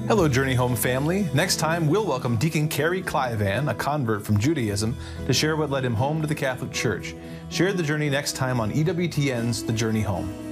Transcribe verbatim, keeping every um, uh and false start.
Hello, Journey Home family. Next time, we'll welcome Deacon Kerry Clivan, a convert from Judaism, to share what led him home to the Catholic Church. Share the journey next time on E W T N's The Journey Home.